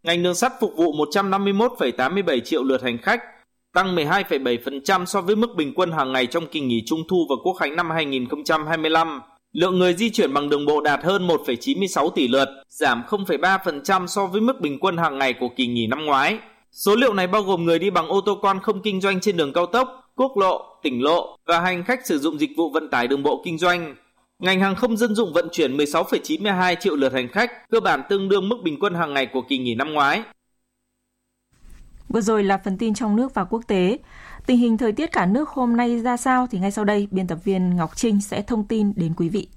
Ngành đường sắt phục vụ 151,87 triệu lượt hành khách, tăng 12,7% so với mức bình quân hàng ngày trong kỳ nghỉ Trung thu và Quốc khánh năm 2025. Lượng người di chuyển bằng đường bộ đạt hơn 1,96 tỷ lượt, giảm 0,3% so với mức bình quân hàng ngày của kỳ nghỉ năm ngoái. Số liệu này bao gồm người đi bằng ô tô con không kinh doanh trên đường cao tốc, quốc lộ, tỉnh lộ và hành khách sử dụng dịch vụ vận tải đường bộ kinh doanh. Ngành hàng không dân dụng vận chuyển 16,92 triệu lượt hành khách, cơ bản tương đương mức bình quân hàng ngày của kỳ nghỉ năm ngoái. Vừa rồi là phần tin trong nước và quốc tế. Tình hình thời tiết cả nước hôm nay ra sao thì ngay sau đây biên tập viên Ngọc Trinh sẽ thông tin đến quý vị.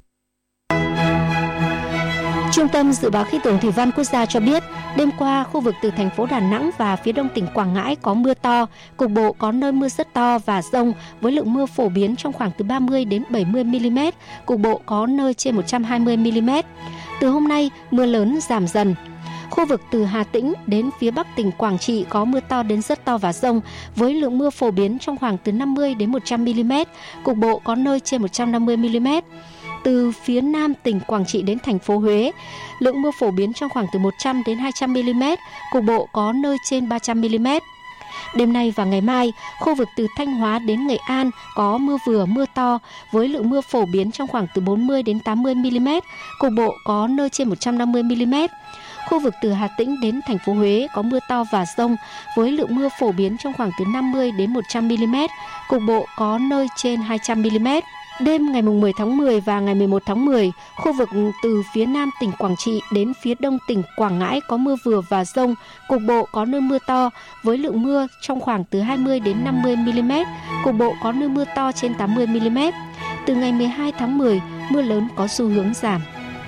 Trung tâm Dự báo Khí tượng Thủy văn Quốc gia cho biết, đêm qua khu vực từ thành phố Đà Nẵng và phía đông tỉnh Quảng Ngãi có mưa to, cục bộ có nơi mưa rất to và dông với lượng mưa phổ biến trong khoảng từ 30 đến 70 mm, cục bộ có nơi trên 120 mm. Từ hôm nay, mưa lớn giảm dần. Khu vực từ Hà Tĩnh đến phía bắc tỉnh Quảng Trị có mưa to đến rất to và dông với lượng mưa phổ biến trong khoảng từ 50 đến 100 mm, cục bộ có nơi trên 150 mm. Từ phía nam tỉnh Quảng Trị đến thành phố Huế, lượng mưa phổ biến trong khoảng từ 100 đến 200 mm, cục bộ có nơi trên 300 mm. Đêm nay và ngày mai, khu vực từ Thanh Hóa đến Nghệ An có mưa vừa mưa to với lượng mưa phổ biến trong khoảng từ 40 đến 80 mm, cục bộ có nơi trên 150 mm. Khu vực từ Hà Tĩnh đến thành phố Huế có mưa to và dông với lượng mưa phổ biến trong khoảng từ 50 đến 100 mm, cục bộ có nơi trên 200 mm. Đêm ngày 10 tháng 10 và ngày 11 tháng 10, khu vực từ phía nam tỉnh Quảng Trị đến phía đông tỉnh Quảng Ngãi có mưa vừa và dông, cục bộ có nơi mưa to với lượng mưa trong khoảng từ 20 đến 50 mm, cục bộ có nơi mưa to trên 80 mm. Từ ngày 12 tháng 10, mưa lớn có xu hướng giảm.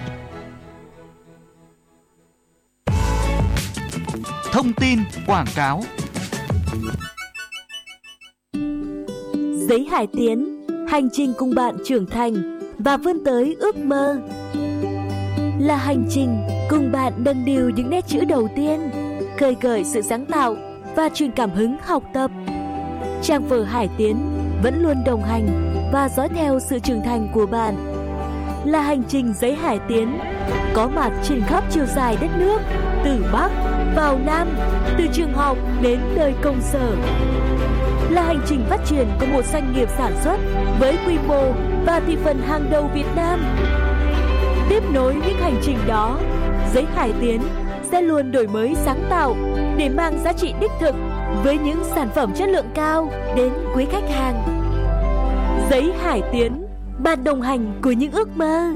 Thông tin quảng cáo. Giấy Hải Tiến, hành trình cùng bạn trưởng thành và vươn tới ước mơ. Là hành trình cùng bạn nâng niu những nét chữ đầu tiên, khơi gợi sự sáng tạo và truyền cảm hứng học tập. Trang phở Hải Tiến vẫn luôn đồng hành và dõi theo sự trưởng thành của bạn. Là hành trình Giấy Hải Tiến, có mặt trên khắp chiều dài đất nước, từ Bắc vào Nam, từ trường học đến nơi công sở. Là hành trình phát triển của một doanh nghiệp sản xuất với quy mô và thị phần hàng đầu Việt Nam. Tiếp nối những hành trình đó, Giấy Hải Tiến sẽ luôn đổi mới sáng tạo để mang giá trị đích thực với những sản phẩm chất lượng cao đến quý khách hàng. Giấy Hải Tiến, bạn đồng hành của những ước mơ.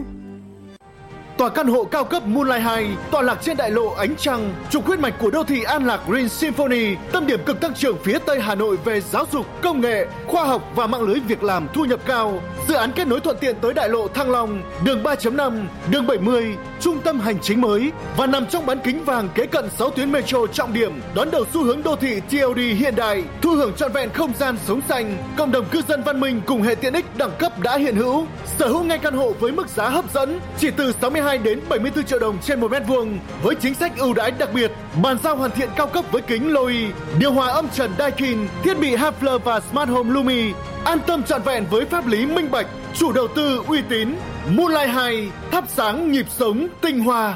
Tòa căn hộ cao cấp Moonlight 2 tọa lạc trên đại lộ Ánh Trăng, trục huyết mạch của đô thị An Lạc Green Symphony, tâm điểm cực tăng trưởng phía Tây Hà Nội về giáo dục, công nghệ, khoa học và mạng lưới việc làm thu nhập cao. Dự án kết nối thuận tiện tới đại lộ Thăng Long, đường 3.5, đường 70, trung tâm hành chính mới và nằm trong bán kính vàng kế cận 6 tuyến metro trọng điểm, đón đầu xu hướng đô thị TOD hiện đại, thu hưởng trọn vẹn không gian sống xanh, cộng đồng cư dân văn minh cùng hệ tiện ích đẳng cấp đã hiện hữu. Sở hữu ngay căn hộ với mức giá hấp dẫn chỉ từ 62 đến 74 triệu đồng trên 1 mét vuông với chính sách ưu đãi đặc biệt, bàn giao hoàn thiện cao cấp với kính Loi, điều hòa âm trần Daikin, thiết bị Hafler và Smart Home Lumi, an tâm trọn vẹn với pháp lý minh bạch, chủ đầu tư uy tín. Moonlight 2, thắp sáng nhịp sống tinh hoa.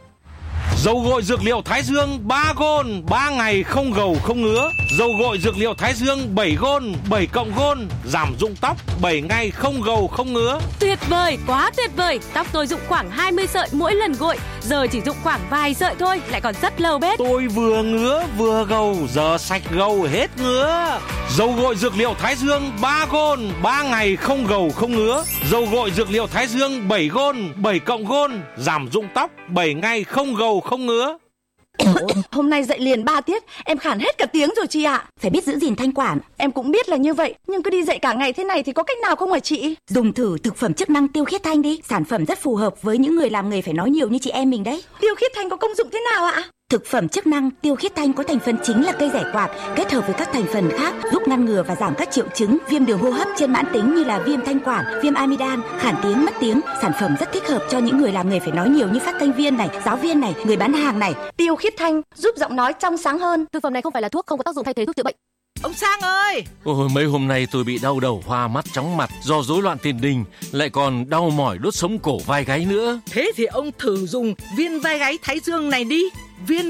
Dầu gội dược liệu Thái Dương 3 gôn, 3 ngày không gầu không ngứa. Dầu gội dược liệu Thái Dương 7 gôn, 7 cộng gôn, giảm rụng tóc 7 ngày không gầu không ngứa. Tuyệt vời, quá tuyệt vời. Tóc tôi rụng khoảng 20 sợi mỗi lần gội, giờ chỉ rụng khoảng vài sợi thôi, lại còn rất lâu bết. Tôi vừa ngứa vừa gầu, giờ sạch gầu hết ngứa. Dầu gội dược liệu Thái Dương 3 gôn, 3 ngày không gầu không ngứa. Dầu gội dược liệu Thái Dương 7 gôn, 7 cộng gôn, giảm rụng tóc 7 ngày không gầu không ngứa. Hôm nay dậy liền 3 tiết, em khản hết cả tiếng rồi chị ạ. Phải biết giữ gìn thanh quản. Em cũng biết là như vậy, nhưng cứ đi dậy cả ngày thế này thì có cách nào không hả chị? Dùng thử thực phẩm chức năng Tiêu Khiết Thanh đi. Sản phẩm rất phù hợp với những người làm nghề phải nói nhiều như chị em mình đấy. Tiêu Khiết Thanh có công dụng thế nào ạ? Thực phẩm chức năng Tiêu Khiết Thanh có thành phần chính là cây giải quạt kết hợp với các thành phần khác giúp ngăn ngừa và giảm các triệu chứng viêm đường hô hấp trên mãn tính như là viêm thanh quản, viêm amidan, khản tiếng, mất tiếng. Sản phẩm rất thích hợp cho những người làm nghề phải nói nhiều như phát thanh viên này, giáo viên này, người bán hàng này. Tiêu Khiết Thanh giúp giọng nói trong sáng hơn. Thực phẩm này không phải là thuốc, không có tác dụng thay thế thuốc chữa bệnh. Ông Sang ơi! Ôi, mấy hôm nay tôi bị đau đầu, hoa mắt, chóng mặt do rối loạn tiền đình, lại còn đau mỏi đốt sống cổ vai gáy nữa. Thế thì ông thử dùng viên vai gáy Thái Dương này đi. Viên